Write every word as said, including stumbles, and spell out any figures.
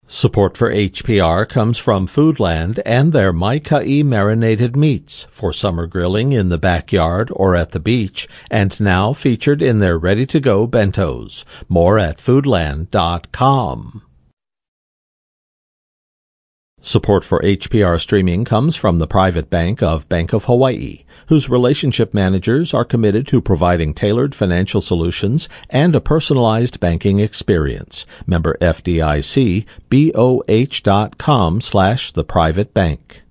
Support for H P R comes from Foodland and their Mai Kai marinated meats for summer grilling in the backyard or at the beach, and now featured in their ready-to-go bentos. More at foodland dot com. Support for H P R streaming comes from the Private Bank of Bank of Hawaii, whose relationship managers are committed to providing tailored financial solutions and a personalized banking experience. Member F D I C, B O H dot com slash the Private Bank.